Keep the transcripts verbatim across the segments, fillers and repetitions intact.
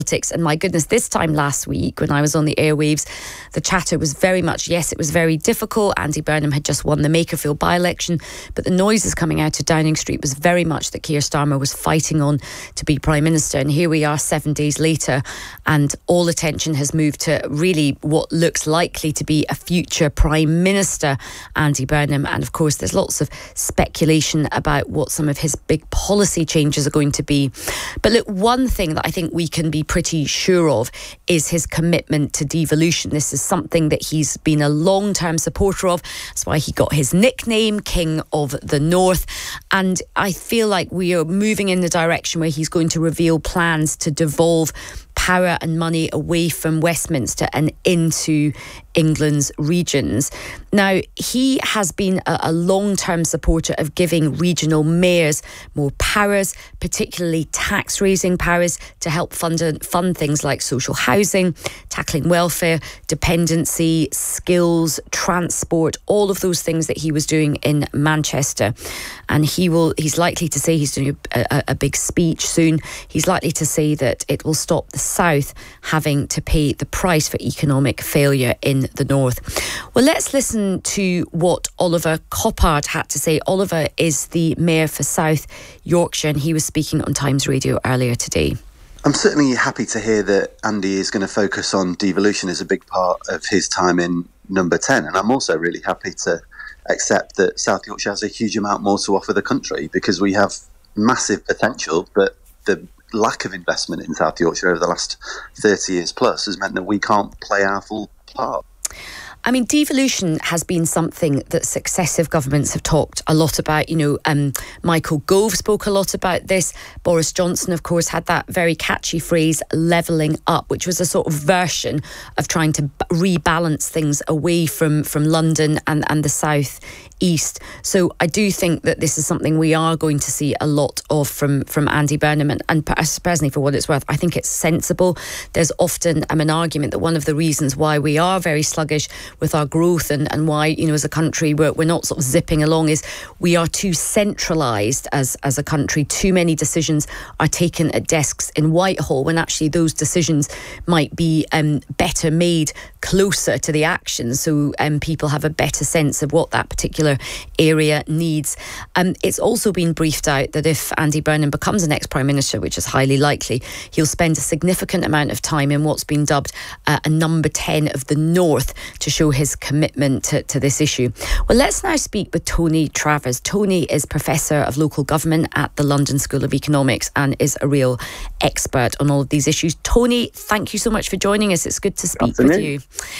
And my goodness, this time last week when I was on the airwaves, the chatter was very much, yes, it was very difficult. Andy Burnham had just won the Makerfield by-election, but the noises coming out of Downing Street was very much that Keir Starmer was fighting on to be Prime Minister. And here we are seven days later, and all attention has moved to really what looks likely to be a future Prime Minister, Andy Burnham. And of course, there's lots of speculation about what some of his big policy changes are going to be. But look, one thing that I think we can be pretty sure of is his commitment to devolution. This is something that he's been a long-term supporter of. That's why he got his nickname, King of the North. And I feel like we are moving in the direction where he's going to reveal plans to devolve power and money away from Westminster and into England's regions. Now, he has been a, a long-term supporter of giving regional mayors more powers, particularly tax-raising powers, to help fund, fund things like social housing, tackling welfare, dependency, skills, transport, all of those things that he was doing in Manchester. And he will, he's likely to say, he's doing a, a, a big speech soon, he's likely to say that it will stop the South having to pay the price for economic failure in the North. Well, let's listen to what Oliver Coppard had to say. Oliver is the Mayor for South Yorkshire, and he was speaking on Times Radio earlier today. I'm certainly happy to hear that Andy is going to focus on devolution as a big part of his time in Number ten. And I'm also really happy to accept that South Yorkshire has a huge amount more to offer the country, because we have massive potential, but the lack of investment in South Yorkshire over the last thirty years plus has meant that we can't play our full part. I mean, devolution has been something that successive governments have talked a lot about. You know, um, Michael Gove spoke a lot about this. Boris Johnson, of course, had that very catchy phrase, levelling up, which was a sort of version of trying to rebalance things away from, from London and, and the South East. So I do think that this is something we are going to see a lot of from, from Andy Burnham. And, and personally, for what it's worth, I think it's sensible. There's often um, an argument that one of the reasons why we are very sluggish with our growth and, and why, you know, as a country we're, we're not sort of zipping along is we are too centralised as, as a country. Too many decisions are taken at desks in Whitehall when actually those decisions might be um, better made closer to the action, so um, people have a better sense of what that particular area needs. Um, it's also been briefed out that if Andy Burnham becomes the next Prime Minister, which is highly likely, he'll spend a significant amount of time in what's been dubbed uh, a number ten of the North to show his commitment to, to this issue. Well, let's now speak with Tony Travers. Tony is Professor of Local Government at the London School of Economics and is a real expert on all of these issues. Tony, thank you so much for joining us. It's good to speak with you.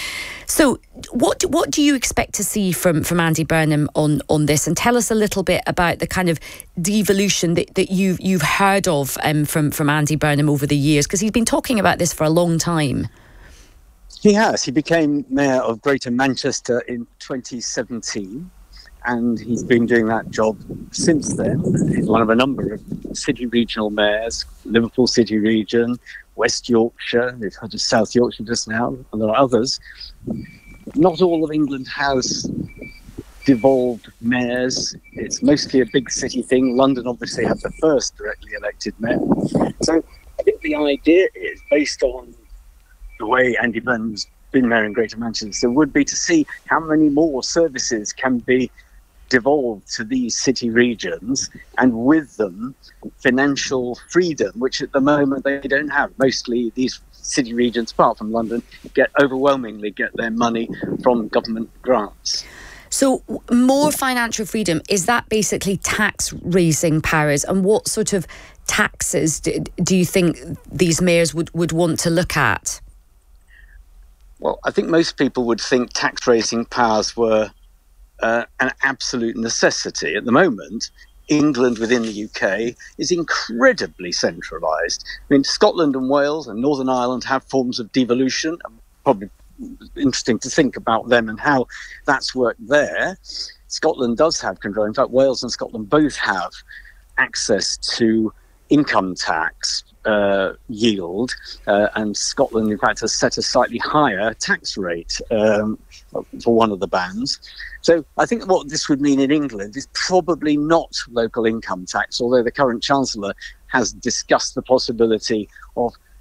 So what what do you expect to see from, from Andy Burnham on, on this? And tell us a little bit about the kind of devolution that, that you've, you've heard of um, from, from Andy Burnham over the years, because he's been talking about this for a long time. He has. He became Mayor of Greater Manchester in twenty seventeen, and he's been doing that job since then. He's one of a number of city regional mayors, Liverpool City Region, West Yorkshire, we've heard of South Yorkshire just now, and there are others. Not all of England has devolved mayors. It's mostly a big city thing. London obviously had the first directly elected mayor. So I think the idea is, based on the way Andy Burnham's been mayor in Greater Manchester, would be to see how many more services can be devolved to these city regions, and with them financial freedom, which at the moment they don't have. Mostly these city regions, apart from London, get overwhelmingly get their money from government grants. So more financial freedom, is that basically tax raising powers? And what sort of taxes do, do you think these mayors would, would want to look at? Well, I think most people would think tax raising powers were Uh, an absolute necessity. At the moment, England within the U K is incredibly centralised. I mean, Scotland and Wales and Northern Ireland have forms of devolution. Probably interesting to think about them and how that's worked there. Scotland does have control. In fact, Wales and Scotland both have access to income tax uh, yield, uh, and Scotland, in fact, has set a slightly higher tax rate um, for one of the bands. So I think what this would mean in England is probably not local income tax, although the current Chancellor has discussed the possibility of